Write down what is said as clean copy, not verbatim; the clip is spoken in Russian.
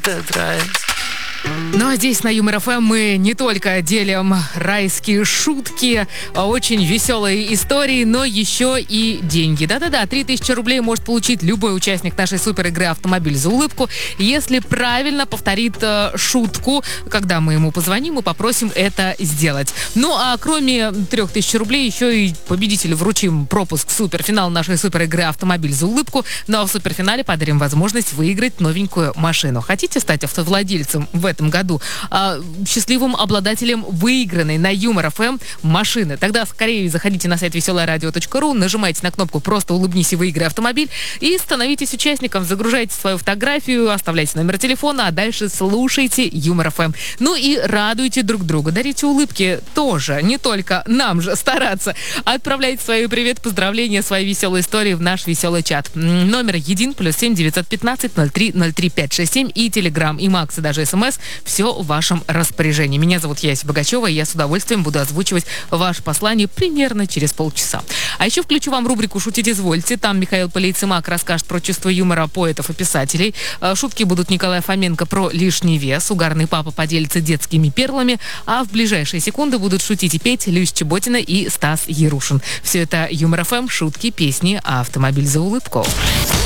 Ну а здесь на Юмор ФМ мы не только делим райские шутки, очень веселые истории, но еще и деньги. Да-да-да, 3000 рублей может получить любой участник нашей супер игры «Автомобиль за улыбку», если правильно повторит шутку. Когда мы ему позвоним и попросим это сделать. Ну а кроме 3000 рублей еще и победителю вручим пропуск в суперфинал нашей супер игры «Автомобиль за улыбку». Ну а в суперфинале подарим возможность выиграть новенькую машину. Хотите стать автовладельцем в этом году, счастливым обладателем выигранной на Юмор ФМ машины? Тогда скорее заходите на сайт веселорадио.ру, нажимайте на кнопку «Просто улыбнись и выиграй автомобиль» и становитесь участником, загружайте свою фотографию, оставляйте номер телефона, а дальше слушайте Юмор ФМ. Ну и радуйте друг друга, дарите улыбки тоже, не только нам же стараться. Отправляйте свои привет, поздравления, свои веселые истории в наш веселый чат. Номер 1 +7 915 03 03 567 и Телеграм, и Макс, и даже СМС. Все в вашем распоряжении. Меня зовут Яся Богачева, и я с удовольствием буду озвучивать ваше послание примерно через полчаса. А еще включу вам рубрику «Шутить извольте». Там Михаил Полейцемак расскажет про чувство юмора поэтов и писателей. Шутки будут Николая Фоменко про лишний вес. Угарный папа поделится детскими перлами. А в ближайшие секунды будут шутить и петь Люся Чеботина и Стас Ярушин. Все это Юмор ФМ, шутки, песни, автомобиль за улыбку.